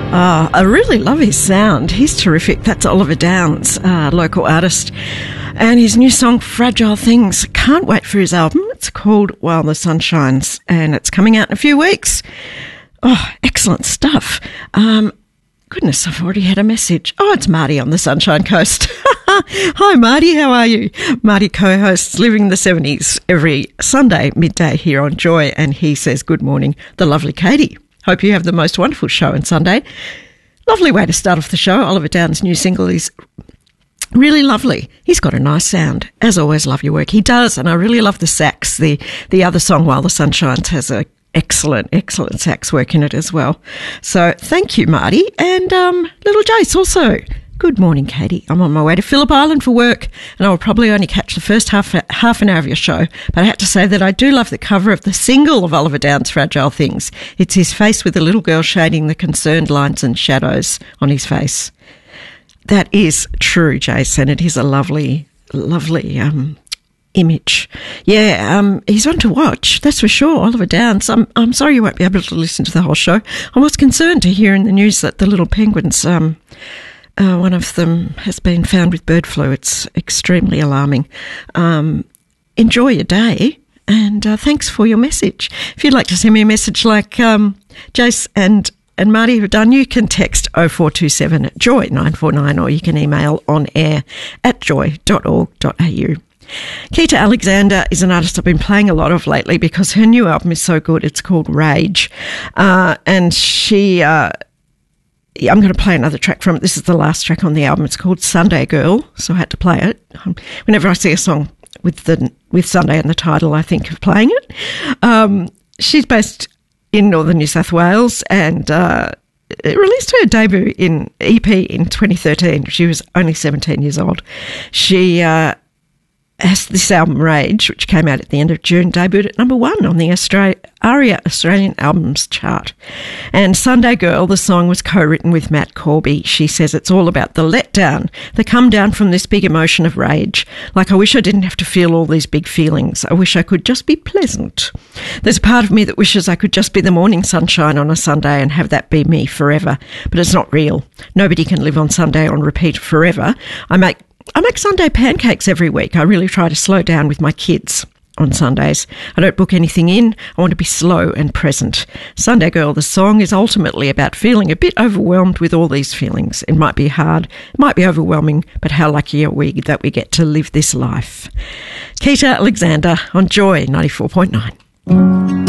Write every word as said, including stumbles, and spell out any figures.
Oh, I really love his sound. He's terrific. That's Oliver Downs, uh, local artist. And his new song, Fragile Things. Can't wait for his album. It's called While the Sun Shines, and it's coming out in a few weeks. Oh, excellent stuff. Um, goodness, I've already had a message. Oh, it's Marty on the Sunshine Coast. Hi, Marty. How are you? Marty co-hosts Living the seventies every Sunday midday here on Joy, and he says, good morning, the lovely Katie. Hope you have the most wonderful show on Sunday. Lovely way to start off the show. Oliver Downs' new single is really lovely. He's got a nice sound. As always, love your work. He does, and I really love the sax. The the other song, While the Sun Shines, has a excellent, excellent sax work in it as well. So thank you, Marty. And um, little Jace also. Good morning, Katie. I'm on my way to Phillip Island for work, and I will probably only catch the first half half an hour of your show. But I have to say that I do love the cover of the single of Oliver Downs' Fragile Things. It's his face with a little girl shading the concerned lines and shadows on his face. That is true, Jason. It is a lovely, lovely um, image. Yeah, um, he's one to watch, that's for sure, Oliver Downs. I'm, I'm sorry you won't be able to listen to the whole show. I was concerned to hear in the news that the little penguins... Um, Uh, one of them has been found with bird flu. It's extremely alarming. Um, enjoy your day, and uh, thanks for your message. If you'd like to send me a message like um, Jace and, and Marty have done, you can text oh four two seven joy nine four nine, or you can email on air at joy dot org dot a u. Keita Alexander is an artist I've been playing a lot of lately because her new album is so good. It's called Rage, uh, and she... Uh, I'm going to play another track from it. This is the last track on the album. It's called Sunday Girl, so I had to play it. Um, whenever I see a song with the with Sunday in the title, I think of playing it. Um, she's based in northern New South Wales, and uh, released her debut in E P in twenty thirteen. She was only seventeen years old. She uh, has this album, Rage, which came out at the end of June, debuted at number one on the Australia, ARIA Australian Albums chart. And Sunday Girl, the song, was co-written with Matt Corby. She says it's all about the letdown, the come down from this big emotion of rage. Like, I wish I didn't have to feel all these big feelings. I wish I could just be pleasant. There's a part of me that wishes I could just be the morning sunshine on a Sunday and have that be me forever. But it's not real. Nobody can live on Sunday on repeat forever. I make I make Sunday pancakes every week. I really try to slow down with my kids on Sundays. I don't book anything in. I want to be slow and present. Sunday Girl, the song, is ultimately about feeling a bit overwhelmed with all these feelings. It might be hard, it might be overwhelming, but how lucky are we that we get to live this life? Keita Alexander on Joy ninety-four point nine.